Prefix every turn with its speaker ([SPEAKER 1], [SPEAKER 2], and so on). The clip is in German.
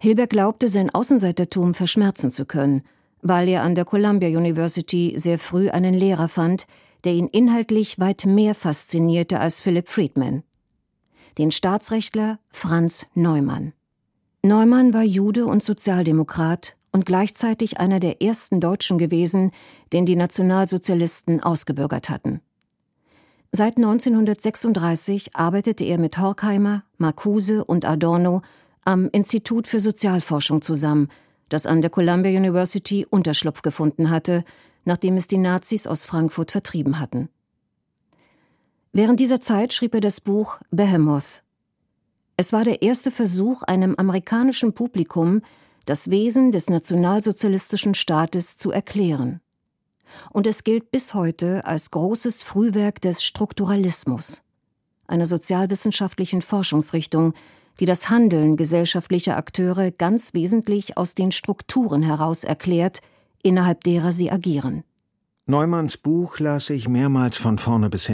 [SPEAKER 1] Hilber glaubte, sein Außenseitertum verschmerzen zu können, weil er an der Columbia University sehr früh einen Lehrer fand, der ihn inhaltlich weit mehr faszinierte als Philip Friedman. Den Staatsrechtler Franz Neumann. Neumann war Jude und Sozialdemokrat und gleichzeitig einer der ersten Deutschen gewesen, den die Nationalsozialisten ausgebürgert hatten. Seit 1936 arbeitete er mit Horkheimer, Marcuse und Adorno am Institut für Sozialforschung zusammen, das an der Columbia University Unterschlupf gefunden hatte, nachdem es die Nazis aus Frankfurt vertrieben hatten. Während dieser Zeit schrieb er das Buch Behemoth. Es war der erste Versuch, einem amerikanischen Publikum das Wesen des nationalsozialistischen Staates zu erklären. Und es gilt bis heute als großes Frühwerk des Strukturalismus, einer sozialwissenschaftlichen Forschungsrichtung, die das Handeln gesellschaftlicher Akteure ganz wesentlich aus den Strukturen heraus erklärt, innerhalb derer sie agieren.
[SPEAKER 2] Neumanns Buch las ich mehrmals von vorne bis